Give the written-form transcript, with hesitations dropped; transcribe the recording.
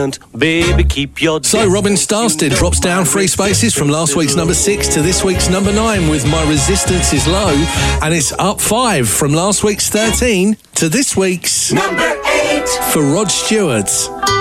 Baby, keep your So Robin Starstead drops down 3 spaces from last week's number 6 to this week's number 9 with My Resistance Is Low, and it's up 5 from last week's 13 to this week's number 8 for Rod Stewart.